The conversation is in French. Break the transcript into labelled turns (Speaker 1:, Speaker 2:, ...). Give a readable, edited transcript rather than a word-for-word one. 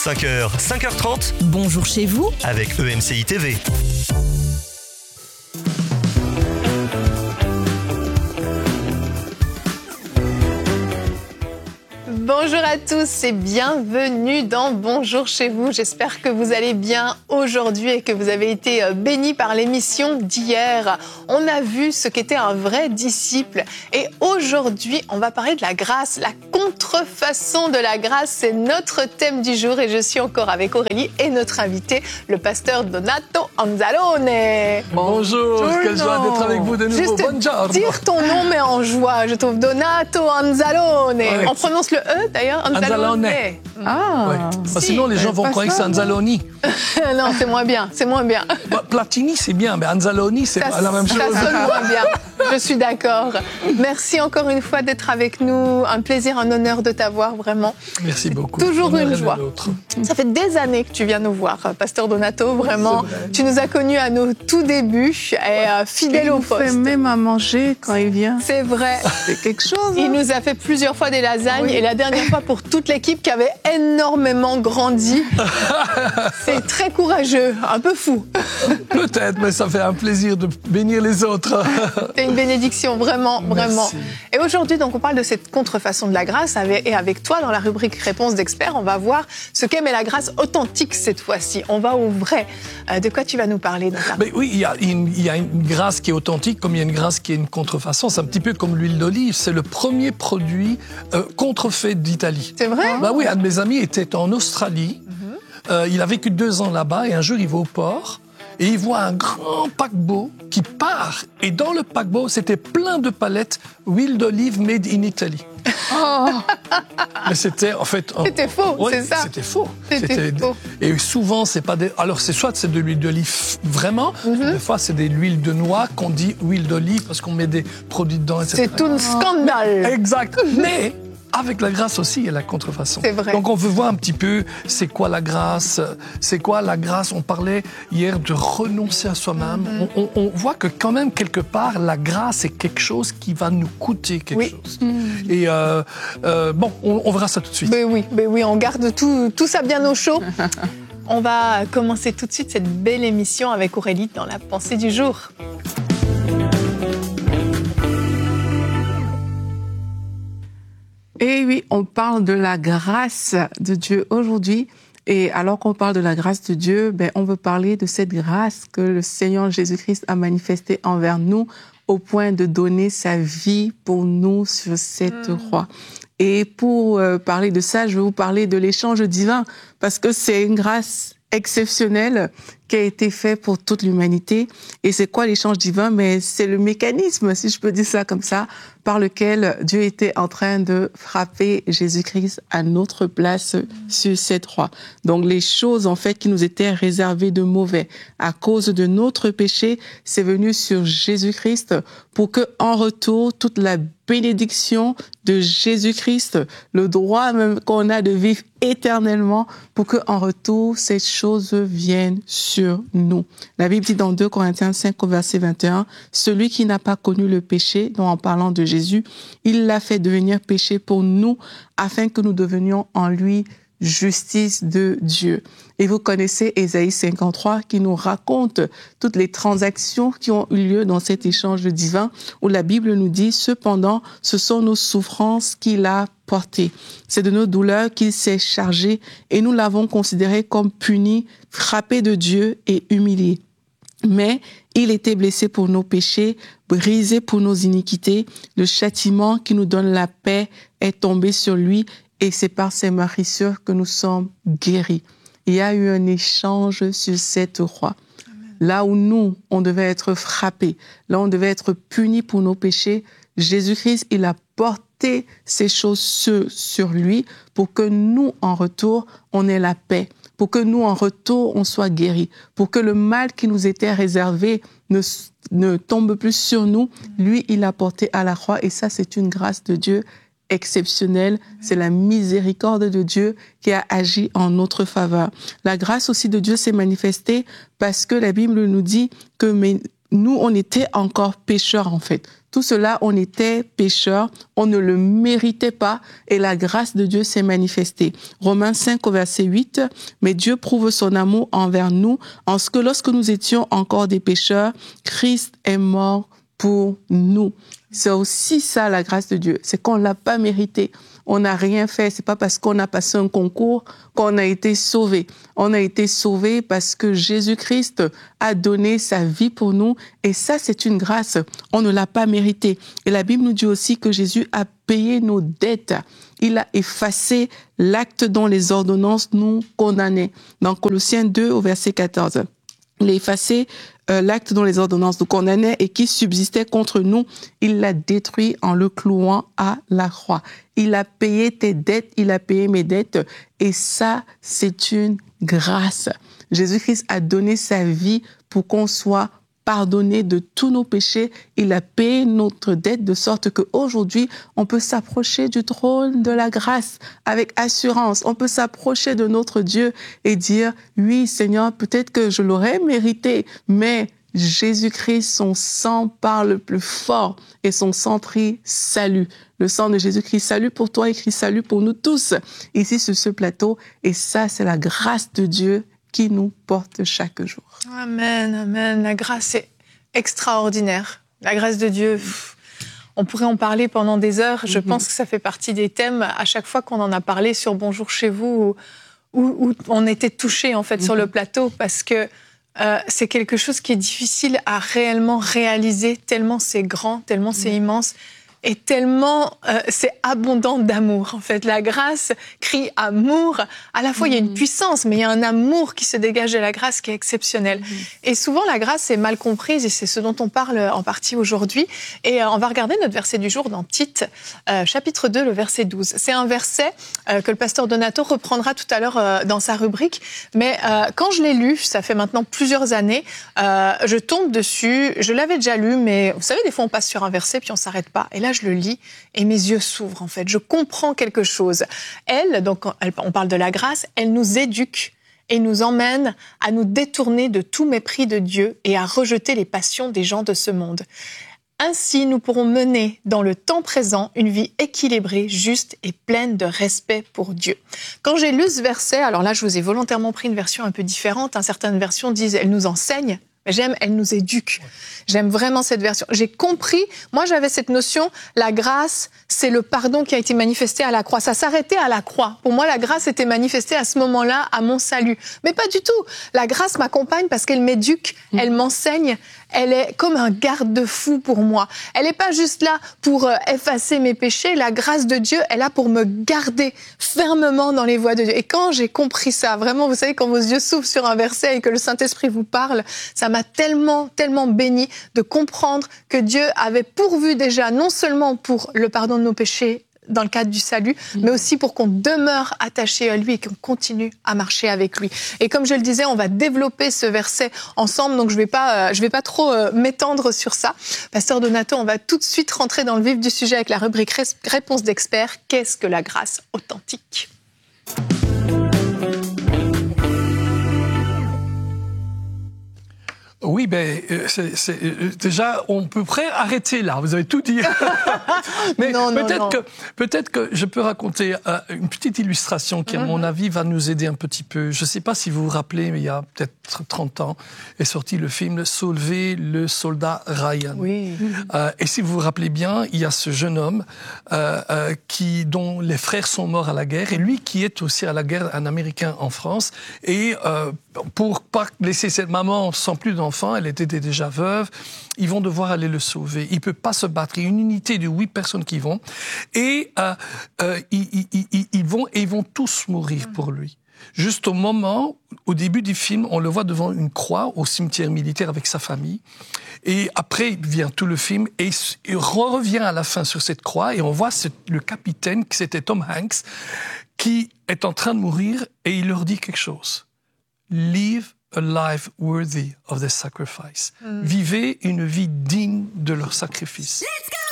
Speaker 1: 5h, 5h30.
Speaker 2: Bonjour chez vous
Speaker 1: Avec EMCI TV.
Speaker 3: Bonjour à tous et bienvenue dans Bonjour chez vous. J'espère que vous allez bien aujourd'hui et que vous avez été bénis par l'émission d'hier. On a vu ce qu'était un vrai disciple et aujourd'hui, on va parler de la grâce, la contrefaçon de la grâce. C'est notre thème du jour et je suis encore avec Aurélie et notre invité, le pasteur Donato Anzalone.
Speaker 4: Bonjour, quelle joie d'être avec vous de nouveau. Bonjour.
Speaker 3: Dire ton nom mais en joie, je trouve Donato Anzalone. Ouais. On prononce le E d'ailleurs,
Speaker 4: Anzalone.
Speaker 3: Ah,
Speaker 4: ouais. Si. Sinon les gens vont croire que c'est Anzaloni.
Speaker 3: Non, c'est moins bien, c'est moins bien.
Speaker 4: Platini c'est bien, mais Anzaloni c'est pas la même chose.
Speaker 3: Ça sonne moins bien, je suis d'accord. Merci encore une fois d'être avec nous, un plaisir, un honneur de t'avoir vraiment.
Speaker 4: Merci beaucoup.
Speaker 3: Toujours une joie. Ça fait des années que tu viens nous voir, pasteur Donato, vraiment. Tu nous as connus à nos tout débuts et fidèle au poste.
Speaker 5: Il fait même à manger quand il vient.
Speaker 3: C'est vrai.
Speaker 5: C'est quelque chose.
Speaker 3: Il nous a fait plusieurs fois des lasagnes et la dernière fois pour toute l'équipe qui avait énormément grandi. C'est très courageux, un peu fou.
Speaker 4: Peut-être, mais ça fait un plaisir de bénir les autres.
Speaker 3: C'est une bénédiction, vraiment, vraiment. Et aujourd'hui, donc, on parle de cette contrefaçon de la grâce. Et avec toi, dans la rubrique Réponse d'experts, on va voir ce qu'est la grâce authentique cette fois-ci. On va au vrai. De quoi tu vas nous parler, notamment?
Speaker 4: Mais oui, il y a une grâce qui est authentique, comme il y a une grâce qui est une contrefaçon. C'est un petit peu comme l'huile d'olive. C'est le premier produit contrefait d'Italie.
Speaker 3: C'est vrai?
Speaker 4: Oui, un de mes amis était en Australie. Il a vécu 2 ans là-bas et un jour, il va au port. Et il voit un grand paquebot qui part. Et dans le paquebot, c'était plein de palettes huile d'olive made in Italy. Oh. Mais c'était en fait...
Speaker 3: C'était faux,
Speaker 4: ouais,
Speaker 3: c'est ça.
Speaker 4: C'était faux.
Speaker 3: C'était faux.
Speaker 4: Et souvent, c'est pas des... Alors, c'est de l'huile d'olive vraiment. Des fois, c'est de l'huile de noix qu'on dit huile d'olive parce qu'on met des produits dedans, etc.
Speaker 3: C'est tout un scandale.
Speaker 4: Exact. Mais... avec la grâce aussi, il y a la contrefaçon.
Speaker 3: C'est vrai.
Speaker 4: Donc on veut voir un petit peu c'est quoi la grâce. On parlait hier de renoncer à soi-même. On voit que quand même quelque part la grâce est quelque chose qui va nous coûter quelque chose. Et on verra ça tout de suite.
Speaker 3: Mais oui, on garde tout ça bien au chaud. On va commencer tout de suite cette belle émission avec Aurélie dans la pensée du jour.
Speaker 5: Et oui, on parle de la grâce de Dieu aujourd'hui. Et alors qu'on parle de la grâce de Dieu, on veut parler de cette grâce que le Seigneur Jésus-Christ a manifestée envers nous au point de donner sa vie pour nous sur cette croix. Et pour parler de ça, je vais vous parler de l'échange divin parce que c'est une grâce exceptionnelle qui a été fait pour toute l'humanité. Et c'est quoi l'échange divin? Mais c'est le mécanisme, si je peux dire ça comme ça, par lequel Dieu était en train de frapper Jésus-Christ à notre place sur cette croix. Donc les choses en fait qui nous étaient réservées de mauvais à cause de notre péché, c'est venu sur Jésus-Christ pour que en retour toute la bénédiction de Jésus-Christ, le droit même qu'on a de vivre éternellement, pour que en retour ces choses viennent sur nous. La Bible dit dans 2 Corinthiens 5 au verset 21, celui qui n'a pas connu le péché, donc en parlant de Jésus, il l'a fait devenir péché pour nous, afin que nous devenions en lui justice de Dieu. Et vous connaissez Ésaïe 53 qui nous raconte toutes les transactions qui ont eu lieu dans cet échange divin où la Bible nous dit « Cependant, ce sont nos souffrances qu'il a portées. C'est de nos douleurs qu'il s'est chargé et nous l'avons considéré comme puni, frappé de Dieu et humilié. Mais il était blessé pour nos péchés, brisé pour nos iniquités. Le châtiment qui nous donne la paix est tombé sur lui et c'est par ses meurtrissures que nous sommes guéris. » Il y a eu un échange sur cette croix. Là où nous, on devait être frappés, là où on devait être punis pour nos péchés, Jésus-Christ, il a porté ces choses sur lui pour que nous, en retour, on ait la paix, pour que nous, en retour, on soit guéris, pour que le mal qui nous était réservé ne tombe plus sur nous. Lui, il a porté à la croix et ça, c'est une grâce de Dieu exceptionnelle. C'est la miséricorde de Dieu qui a agi en notre faveur. La grâce aussi de Dieu s'est manifestée parce que la Bible nous dit que nous, on était encore pécheurs en fait. Tout cela, on était pécheurs, on ne le méritait pas et la grâce de Dieu s'est manifestée. Romains 5 au verset 8, « Mais Dieu prouve son amour envers nous en ce que lorsque nous étions encore des pécheurs, Christ est mort pour nous. » C'est aussi ça la grâce de Dieu, c'est qu'on l'a pas mérité. On n'a rien fait, c'est pas parce qu'on a passé un concours qu'on a été sauvé. On a été sauvé parce que Jésus-Christ a donné sa vie pour nous et ça c'est une grâce. On ne l'a pas mérité. Et la Bible nous dit aussi que Jésus a payé nos dettes. Il a effacé l'acte dont les ordonnances nous condamnaient. Dans Colossiens 2 au verset 14. Il a effacé l'acte dont les ordonnances nous condamnaient et qui subsistait contre nous. Il l'a détruit en le clouant à la croix. Il a payé tes dettes, il a payé mes dettes. Et ça, c'est une grâce. Jésus-Christ a donné sa vie pour qu'on soit pardonné de tous nos péchés. Il a payé notre dette de sorte qu'aujourd'hui, on peut s'approcher du trône de la grâce avec assurance. On peut s'approcher de notre Dieu et dire, oui, Seigneur, peut-être que je l'aurais mérité, mais Jésus-Christ, son sang parle plus fort et son sang crie salut. Le sang de Jésus-Christ, salut pour toi et crie salut pour nous tous ici sur ce plateau. Et ça, c'est la grâce de Dieu qui nous porte chaque jour.
Speaker 3: Amen, amen. La grâce est extraordinaire. La grâce de Dieu, on pourrait en parler pendant des heures. Je pense que ça fait partie des thèmes. À chaque fois qu'on en a parlé sur Bonjour chez vous, où on était touchés en fait sur le plateau, parce que c'est quelque chose qui est difficile à réellement réaliser, tellement c'est grand, tellement c'est immense. Et tellement c'est abondant d'amour, en fait. La grâce crie amour. À la fois, il y a une puissance, mais il y a un amour qui se dégage de la grâce qui est exceptionnel. Et souvent, la grâce est mal comprise, et c'est ce dont on parle en partie aujourd'hui. Et on va regarder notre verset du jour dans Tite, chapitre 2, le verset 12. C'est un verset que le pasteur Donato reprendra tout à l'heure dans sa rubrique. Mais quand je l'ai lu, ça fait maintenant plusieurs années, je tombe dessus. Je l'avais déjà lu, mais vous savez, des fois, on passe sur un verset, puis on s'arrête pas. Et là, je le lis et mes yeux s'ouvrent, en fait. Je comprends quelque chose. On parle de la grâce, elle nous éduque et nous emmène à nous détourner de tout mépris de Dieu et à rejeter les passions des gens de ce monde. Ainsi, nous pourrons mener dans le temps présent une vie équilibrée, juste et pleine de respect pour Dieu. Quand j'ai lu ce verset, alors là, je vous ai volontairement pris une version un peu différente. Certaines versions disent « elle nous enseigne ». J'aime, elle nous éduque. J'aime vraiment cette version. J'ai compris, moi j'avais cette notion, la grâce, c'est le pardon qui a été manifesté à la croix. Ça s'arrêtait à la croix. Pour moi, la grâce était manifestée à ce moment-là, à mon salut. Mais pas du tout. La grâce m'accompagne parce qu'elle m'éduque, elle m'enseigne, elle est comme un garde-fou pour moi. Elle n'est pas juste là pour effacer mes péchés. La grâce de Dieu est là pour me garder fermement dans les voies de Dieu. Et quand j'ai compris ça, vraiment, vous savez, quand vos yeux s'ouvrent sur un verset et que le Saint-Esprit vous parle, ça m'a tellement, tellement béni de comprendre que Dieu avait pourvu déjà, non seulement pour le pardon de nos péchés, dans le cadre du salut, mais aussi pour qu'on demeure attaché à lui et qu'on continue à marcher avec lui. Et comme je le disais, on va développer ce verset ensemble, donc je vais pas trop m'étendre sur ça. Pasteur Donato, on va tout de suite rentrer dans le vif du sujet avec la rubrique Réponse d'experts. Qu'est-ce que la grâce authentique ?
Speaker 4: Oui, déjà, on peut arrêter là. Vous avez tout dit. Mais peut-être que je peux raconter une petite illustration qui, à mon avis, va nous aider un petit peu. Je ne sais pas si vous vous rappelez, mais il y a peut-être 30 ans, est sorti le film « Sauver le soldat Ryan ».
Speaker 3: Oui.
Speaker 4: Et si vous vous rappelez bien, il y a ce jeune homme dont les frères sont morts à la guerre, et lui qui est aussi à la guerre, un Américain en France. Et pour pas laisser cette maman sans plus d'enfants, elle était déjà veuve, ils vont devoir aller le sauver. Il ne peut pas se battre. Il y a une unité de 8 personnes qui vont. Et ils vont tous mourir pour lui. Juste au début du film, on le voit devant une croix au cimetière militaire avec sa famille. Et après vient tout le film et il revient à la fin sur cette croix et on voit le capitaine, qui c'était Tom Hanks, qui est en train de mourir et il leur dit quelque chose. Live a life worthy of their sacrifice. Vivez une vie digne de leur sacrifice. Let's go!